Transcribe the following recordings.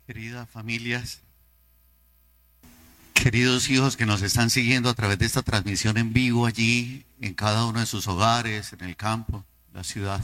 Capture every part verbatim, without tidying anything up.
Queridas familias, queridos hijos que nos están siguiendo a través de esta transmisión en vivo allí, en cada uno de sus hogares, en el campo, la ciudad.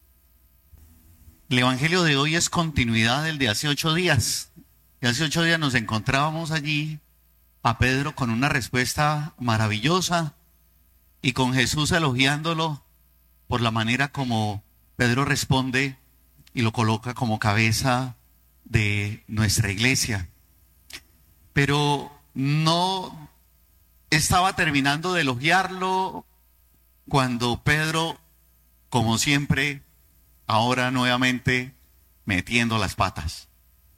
El evangelio de hoy es continuidad del de hace ocho días. Y hace ocho días nos encontrábamos allí a Pedro con una respuesta maravillosa y con Jesús elogiándolo por la manera como Pedro responde y lo coloca como cabeza de nuestra iglesia. Pero no estaba terminando de elogiarlo cuando Pedro, como siempre, ahora nuevamente metiendo las patas.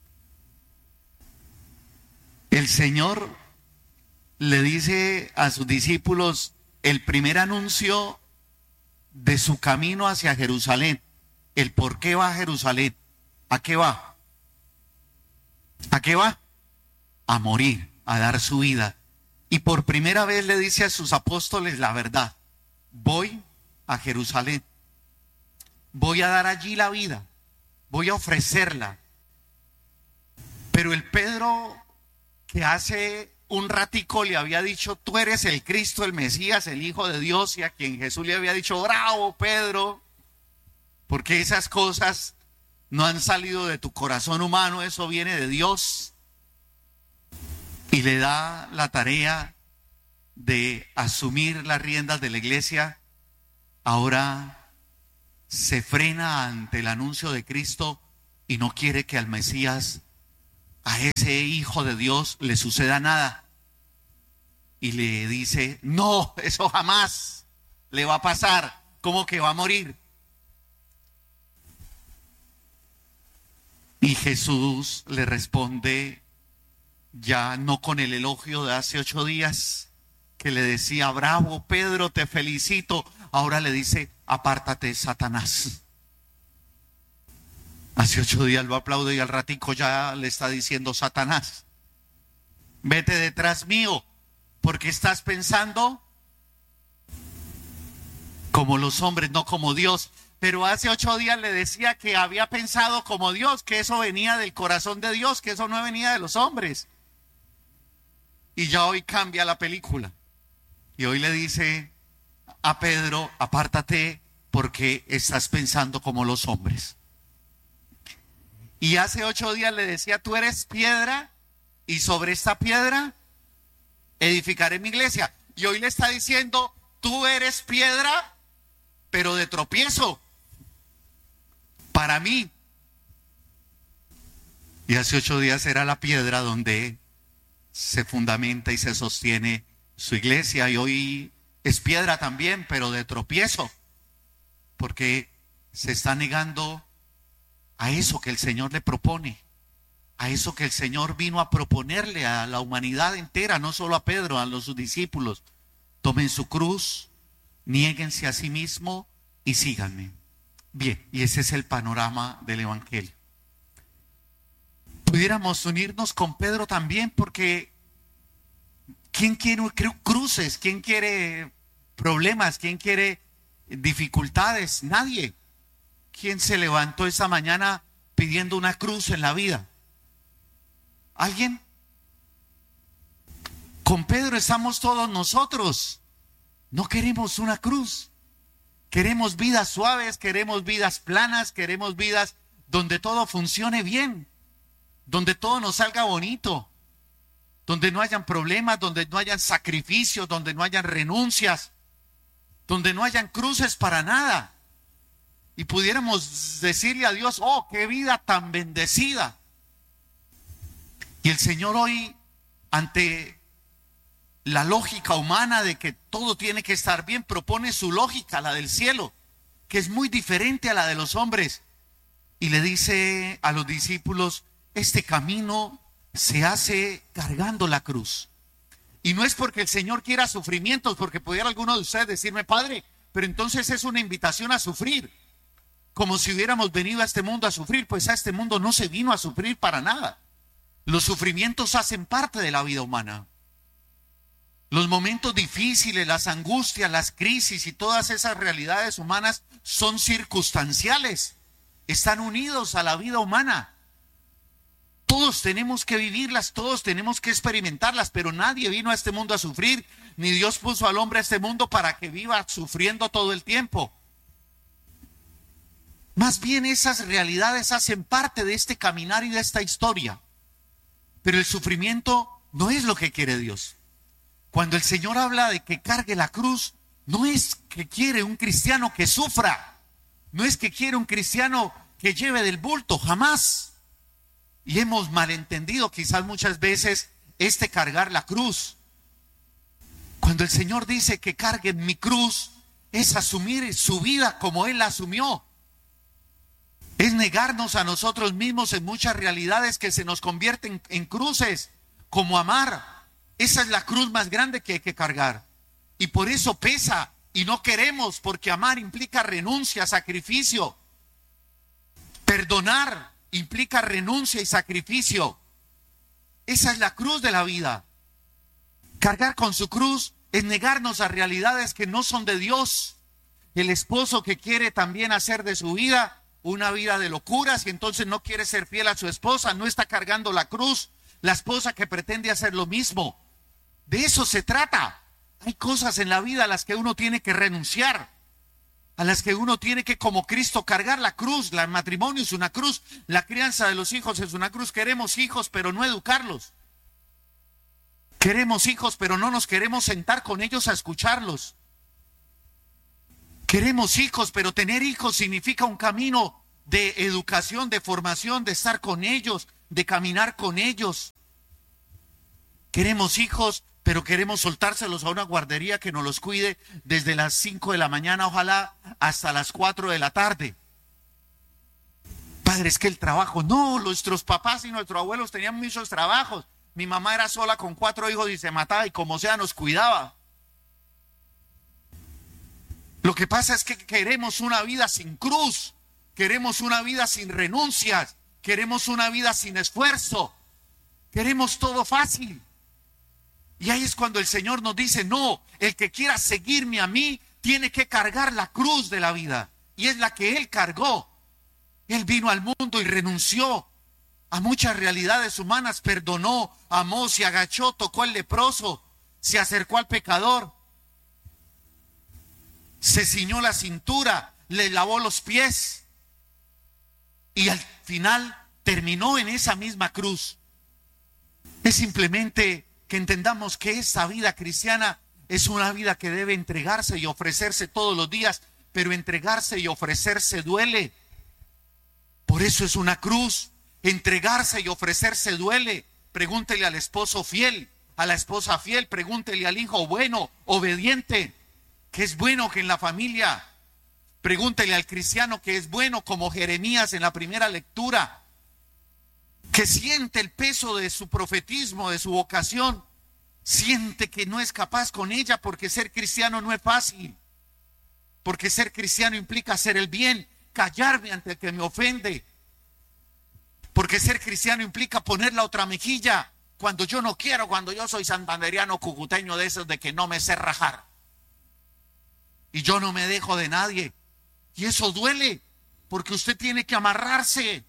El Señor le dice a sus discípulos el primer anuncio de su camino hacia Jerusalén, el por qué va a Jerusalén, a qué va. ¿A qué va? A morir, a dar su vida. Y por primera vez le dice a sus apóstoles la verdad. Voy a Jerusalén. Voy a dar allí la vida. Voy a ofrecerla. Pero el Pedro que hace un ratico le había dicho, tú eres el Cristo, el Mesías, el Hijo de Dios, y a quien Jesús le había dicho, bravo Pedro, porque esas cosas no han salido de tu corazón humano, eso viene de Dios. Y le da la tarea de asumir las riendas de la iglesia. Ahora se frena ante el anuncio de Cristo y no quiere que al Mesías, a ese Hijo de Dios, le suceda nada. Y le dice, no, eso jamás le va a pasar, ¿cómo que va a morir? Y Jesús le responde, ya no con el elogio de hace ocho días, que le decía, bravo Pedro, te felicito. Ahora le dice, apártate, Satanás. Hace ocho días lo aplaude y al ratico ya le está diciendo, Satanás, vete detrás mío, porque estás pensando como los hombres, no como Dios. Pero hace ocho días le decía que había pensado como Dios, que eso venía del corazón de Dios, que eso no venía de los hombres. Y ya hoy cambia la película. Y hoy le dice a Pedro, apártate porque estás pensando como los hombres. Y hace ocho días le decía, tú eres piedra y sobre esta piedra edificaré mi iglesia. Y hoy le está diciendo, tú eres piedra, pero de tropiezo para mí. Y hace ocho días era la piedra donde se fundamenta y se sostiene su iglesia, y hoy es piedra también, pero de tropiezo, porque se está negando a eso que el Señor le propone, a eso que el Señor vino a proponerle a la humanidad entera, no solo a Pedro, a los sus discípulos. Tomen su cruz, niéguense a sí mismo y síganme. Bien, y ese es el panorama del evangelio. Pudiéramos unirnos con Pedro también, porque ¿quién quiere cruces? ¿Quién quiere problemas? ¿Quién quiere dificultades? Nadie. ¿Quién se levantó esta mañana pidiendo una cruz en la vida? ¿Alguien? Con Pedro estamos todos nosotros. No queremos una cruz. Queremos vidas suaves, queremos vidas planas, queremos vidas donde todo funcione bien, donde todo nos salga bonito, donde no hayan problemas, donde no hayan sacrificios, donde no hayan renuncias, donde no hayan cruces para nada. Y pudiéramos decirle a Dios, oh, qué vida tan bendecida. Y el Señor hoy, ante la lógica humana de que todo tiene que estar bien, propone su lógica, la del cielo, que es muy diferente a la de los hombres. Y le dice a los discípulos, este camino se hace cargando la cruz. Y no es porque el Señor quiera sufrimientos, porque pudiera alguno de ustedes decirme, Padre, pero entonces es una invitación a sufrir, como si hubiéramos venido a este mundo a sufrir. Pues a este mundo no se vino a sufrir para nada. Los sufrimientos hacen parte de la vida humana. Los momentos difíciles, las angustias, las crisis y todas esas realidades humanas son circunstanciales, están unidos a la vida humana. Todos tenemos que vivirlas, todos tenemos que experimentarlas, pero nadie vino a este mundo a sufrir, ni Dios puso al hombre a este mundo para que viva sufriendo todo el tiempo. Más bien esas realidades hacen parte de este caminar y de esta historia. Pero el sufrimiento no es lo que quiere Dios. Cuando el Señor habla de que cargue la cruz, no es que quiere un cristiano que sufra, no es que quiere un cristiano que lleve del bulto, jamás. Y hemos malentendido quizás muchas veces este cargar la cruz. Cuando el Señor dice que carguen mi cruz, es asumir su vida como Él la asumió. Es negarnos a nosotros mismos en muchas realidades que se nos convierten en cruces, como amar. Esa es la cruz más grande que hay que cargar. Y por eso pesa y no queremos, porque amar implica renuncia, sacrificio. Perdonar implica renuncia y sacrificio. Esa es la cruz de la vida. Cargar con su cruz es negarnos a realidades que no son de Dios. El esposo que quiere también hacer de su vida una vida de locuras y entonces no quiere ser fiel a su esposa, no está cargando la cruz. La esposa que pretende hacer lo mismo. De eso se trata. Hay cosas en la vida a las que uno tiene que renunciar, a las que uno tiene que, como Cristo, cargar la cruz. El matrimonio es una cruz, la crianza de los hijos es una cruz. Queremos hijos, pero no educarlos. Queremos hijos, pero no nos queremos sentar con ellos a escucharlos. Queremos hijos, pero tener hijos significa un camino de educación, de formación, de estar con ellos, de caminar con ellos. Queremos hijos, pero queremos soltárselos a una guardería que nos los cuide desde las cinco de la mañana, ojalá, hasta las cuatro de la tarde. Padre, es que el trabajo, no, nuestros papás y nuestros abuelos tenían muchos trabajos. Mi mamá era sola con cuatro hijos y se mataba y como sea nos cuidaba. Lo que pasa es que queremos una vida sin cruz, queremos una vida sin renuncias, queremos una vida sin esfuerzo, queremos todo fácil. Y ahí es cuando el Señor nos dice, no, el que quiera seguirme a mí tiene que cargar la cruz de la vida. Y es la que Él cargó. Él vino al mundo y renunció a muchas realidades humanas, perdonó, amó, se agachó, tocó al leproso, se acercó al pecador, se ciñó la cintura, le lavó los pies y al final terminó en esa misma cruz. Es simplemente que entendamos que esa vida cristiana es una vida que debe entregarse y ofrecerse todos los días, pero entregarse y ofrecerse duele. Por eso es una cruz. Entregarse y ofrecerse duele. Pregúntele al esposo fiel, a la esposa fiel, pregúntele al hijo bueno, obediente, que es bueno que en la familia. Pregúntele al cristiano que es bueno, como Jeremías en la primera lectura, que siente el peso de su profetismo, de su vocación, siente que no es capaz con ella, porque ser cristiano no es fácil, porque ser cristiano implica hacer el bien, callarme ante el que me ofende, porque ser cristiano implica poner la otra mejilla cuando yo no quiero, cuando yo soy santanderiano, cucuteño de esos de que no me sé rajar y yo no me dejo de nadie, y eso duele, porque usted tiene que amarrarse,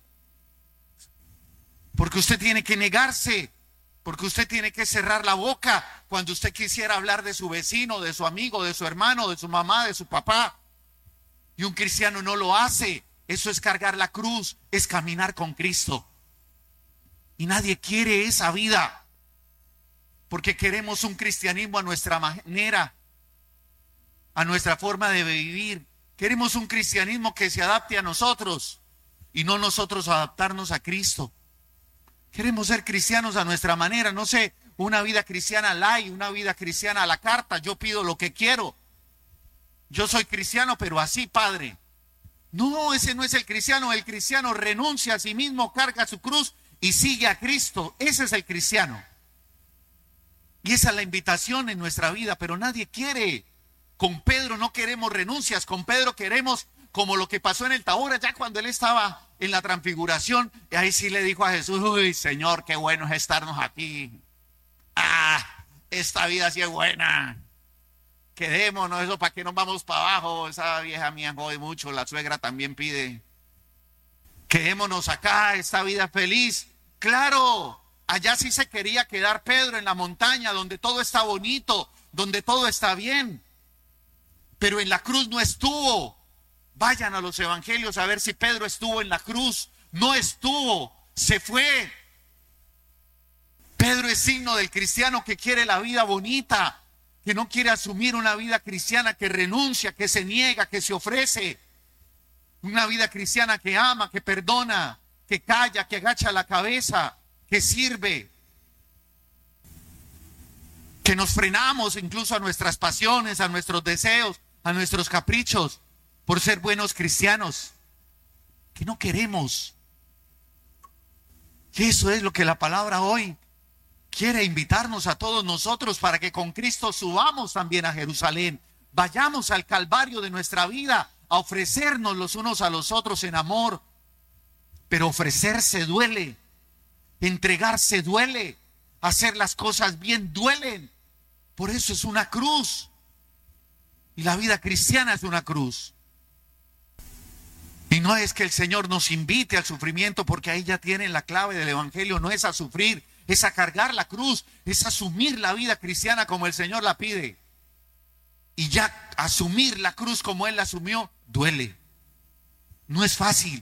porque usted tiene que negarse, porque usted tiene que cerrar la boca cuando usted quisiera hablar de su vecino, de su amigo, de su hermano, de su mamá, de su papá. Y un cristiano no lo hace. Eso es cargar la cruz, es caminar con Cristo. Y nadie quiere esa vida, porque queremos un cristianismo a nuestra manera, a nuestra forma de vivir. Queremos un cristianismo que se adapte a nosotros y no nosotros adaptarnos a Cristo. Queremos ser cristianos a nuestra manera, no sé, una vida cristiana light, una vida cristiana a la carta. Yo pido lo que quiero. Yo soy cristiano, pero así, Padre. No, ese no es el cristiano. El cristiano renuncia a sí mismo, carga su cruz y sigue a Cristo. Ese es el cristiano. Y esa es la invitación en nuestra vida, pero nadie quiere. Con Pedro no queremos renuncias, con Pedro queremos como lo que pasó en el Tabor, ya cuando él estaba en la transfiguración, y ahí sí le dijo a Jesús, uy, Señor, qué bueno es estarnos aquí. Ah, esta vida sí es buena. Quedémonos, eso para que nos vamos para abajo. Esa vieja mía jode mucho, la suegra también pide. Quedémonos acá, esta vida feliz. Claro, allá sí se quería quedar Pedro, en la montaña, donde todo está bonito, donde todo está bien. Pero en la cruz no estuvo. Vayan a los evangelios a ver si Pedro estuvo en la cruz. No estuvo, se fue. Pedro es signo del cristiano que quiere la vida bonita, que no quiere asumir una vida cristiana, que renuncia, que se niega, que se ofrece. Una vida cristiana que ama, que perdona, que calla, que agacha la cabeza, que sirve. Que nos frenamos incluso a nuestras pasiones, a nuestros deseos, a nuestros caprichos, por ser buenos cristianos. Que no queremos. Y eso es lo que la palabra hoy quiere invitarnos a todos nosotros, para que con Cristo subamos también a Jerusalén. Vayamos al Calvario de nuestra vida a ofrecernos los unos a los otros en amor. Pero ofrecerse duele, entregarse duele, hacer las cosas bien duelen. Por eso es una cruz. Y la vida cristiana es una cruz. Y no es que el Señor nos invite al sufrimiento, porque ahí ya tienen la clave del evangelio. No es a sufrir, es a cargar la cruz, es asumir la vida cristiana como el Señor la pide. Y ya asumir la cruz como Él la asumió, duele. No es fácil.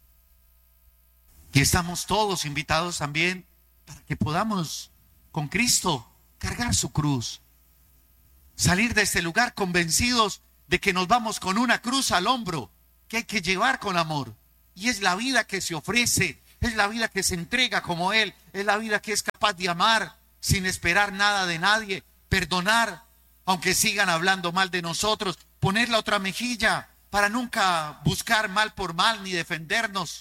Y estamos todos invitados también para que podamos con Cristo cargar su cruz. Salir de este lugar convencidos de que nos vamos con una cruz al hombro que hay que llevar con amor. Y es la vida que se ofrece, es la vida que se entrega como Él, es la vida que es capaz de amar sin esperar nada de nadie, perdonar aunque sigan hablando mal de nosotros, poner la otra mejilla para nunca buscar mal por mal ni defendernos,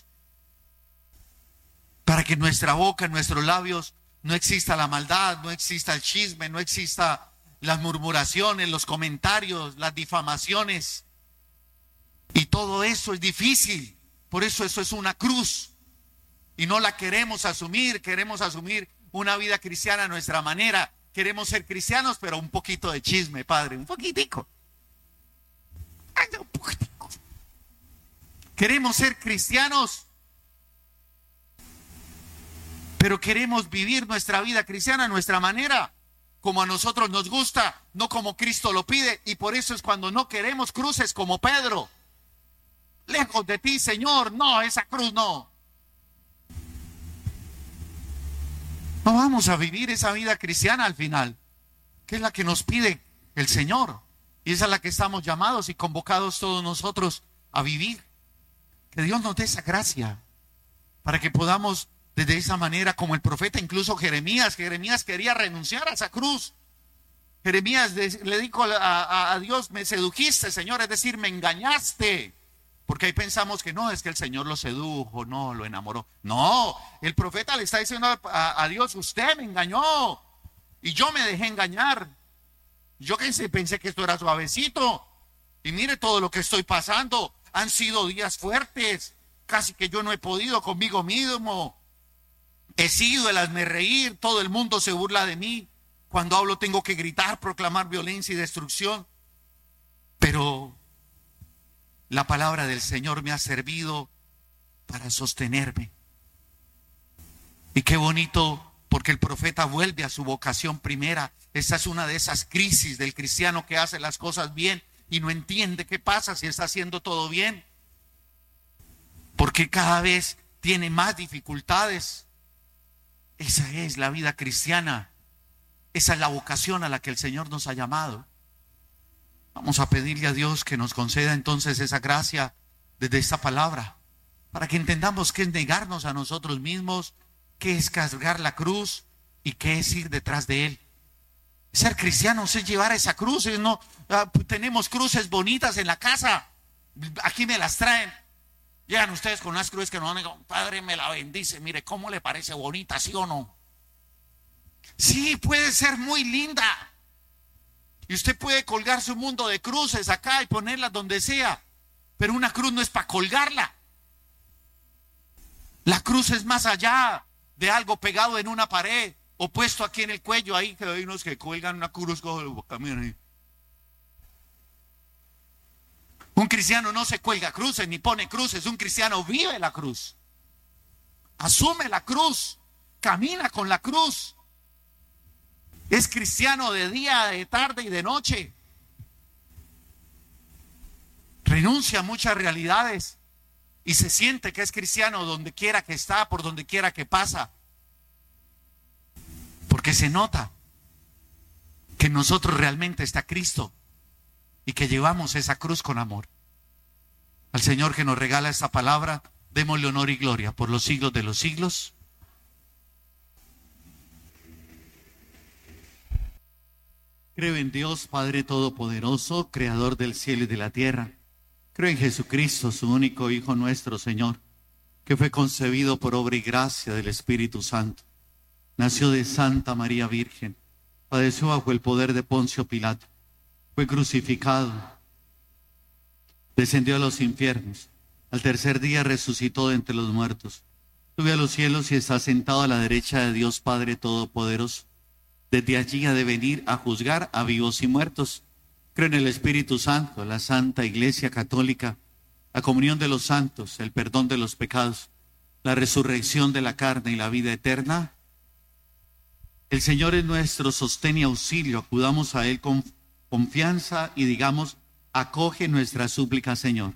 para que en nuestra boca, en nuestros labios, no exista la maldad, no exista el chisme, no exista las murmuraciones, los comentarios, las difamaciones. Y todo eso es difícil, por eso eso es una cruz. Y no la queremos asumir, queremos asumir una vida cristiana a nuestra manera. Queremos ser cristianos, pero un poquito de chisme, Padre, un poquitico. Ay, un poquitico. Queremos ser cristianos, pero queremos vivir nuestra vida cristiana a nuestra manera, como a nosotros nos gusta, no como Cristo lo pide. Y por eso es cuando no queremos cruces como Pedro. Lejos de ti, Señor, no, esa cruz no. No vamos a vivir esa vida cristiana al final, que es la que nos pide el Señor. Y esa es la que estamos llamados y convocados todos nosotros a vivir. Que Dios nos dé esa gracia para que podamos desde esa manera, como el profeta, incluso Jeremías, Jeremías quería renunciar a esa cruz. Jeremías le dijo a, a, a Dios: me sedujiste, Señor, es decir, me engañaste. Porque ahí pensamos que no, es que el Señor lo sedujo, no, lo enamoró. No, el profeta le está diciendo a, a Dios: usted me engañó y yo me dejé engañar. Yo pensé, pensé que esto era suavecito. Y mire todo lo que estoy pasando. Han sido días fuertes, casi que yo no he podido conmigo mismo. He sido el hazme reír, todo el mundo se burla de mí. Cuando hablo tengo que gritar, proclamar violencia y destrucción. Pero la palabra del Señor me ha servido para sostenerme. Y qué bonito, porque el profeta vuelve a su vocación primera. Esa es una de esas crisis del cristiano que hace las cosas bien y no entiende qué pasa si está haciendo todo bien. Porque cada vez tiene más dificultades. Esa es la vida cristiana. Esa es la vocación a la que el Señor nos ha llamado. Vamos a pedirle a Dios que nos conceda entonces esa gracia desde esta palabra, para que entendamos qué es negarnos a nosotros mismos, qué es cargar la cruz y qué es ir detrás de Él. Ser cristianos es llevar esa cruz. No, uh, tenemos cruces bonitas en la casa, aquí me las traen. Llegan ustedes con unas cruces que no van a decir: Padre, me la bendice, mire cómo le parece bonita, ¿sí o no? Sí, puede ser muy linda. Y usted puede colgar su mundo de cruces acá y ponerlas donde sea, pero una cruz no es para colgarla. La cruz es más allá de algo pegado en una pared o puesto aquí en el cuello. Ahí que hay unos que cuelgan una cruz, caminan ahí. Un cristiano no se cuelga cruces ni pone cruces, un cristiano vive la cruz. asume la cruz, camina con la cruz. Es cristiano de día, de tarde y de noche. Renuncia a muchas realidades y se siente que es cristiano donde quiera que está, por donde quiera que pasa. Porque se nota que en nosotros realmente está Cristo y que llevamos esa cruz con amor. Al Señor que nos regala esta palabra, démosle honor y gloria por los siglos de los siglos. Creo en Dios Padre Todopoderoso, Creador del cielo y de la tierra. Creo en Jesucristo, su único Hijo nuestro Señor, que fue concebido por obra y gracia del Espíritu Santo. Nació de Santa María Virgen, padeció bajo el poder de Poncio Pilato, fue crucificado, descendió a los infiernos, al tercer día resucitó de entre los muertos, subió a los cielos y está sentado a la derecha de Dios Padre Todopoderoso. Desde allí ha de venir a juzgar a vivos y muertos. Creo en el Espíritu Santo, la Santa Iglesia Católica, la comunión de los santos, el perdón de los pecados, la resurrección de la carne y la vida eterna. El Señor es nuestro sostén y auxilio, acudamos a Él con confianza y digamos, acoge nuestra súplica, Señor.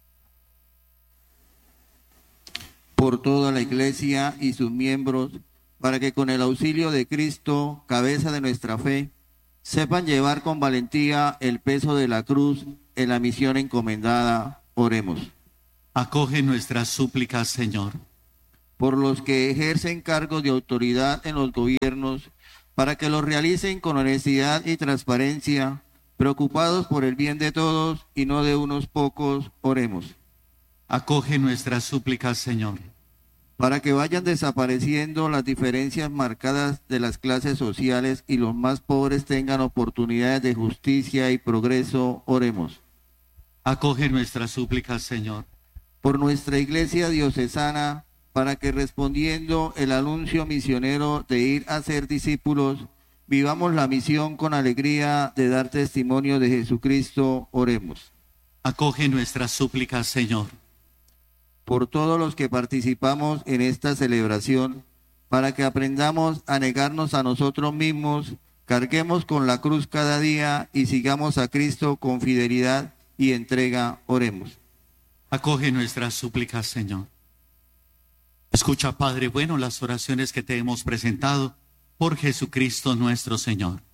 Por toda la Iglesia y sus miembros, para que con el auxilio de Cristo, cabeza de nuestra fe, sepan llevar con valentía el peso de la cruz en la misión encomendada. Oremos. Acoge nuestras súplicas, Señor. Por los que ejercen cargos de autoridad en los gobiernos, para que los realicen con honestidad y transparencia, preocupados por el bien de todos y no de unos pocos. Oremos. Acoge nuestras súplicas, Señor. Para que vayan desapareciendo las diferencias marcadas de las clases sociales y los más pobres tengan oportunidades de justicia y progreso. Oremos. Acoge nuestras súplicas, Señor. Por nuestra Iglesia diocesana, para que respondiendo el anuncio misionero de ir a ser discípulos, vivamos la misión con alegría de dar testimonio de Jesucristo. Oremos. Acoge nuestras súplicas, Señor. Por todos los que participamos en esta celebración, para que aprendamos a negarnos a nosotros mismos, carguemos con la cruz cada día y sigamos a Cristo con fidelidad y entrega. Oremos. Acoge nuestras súplicas, Señor. Escucha, Padre bueno, las oraciones que te hemos presentado por Jesucristo nuestro Señor.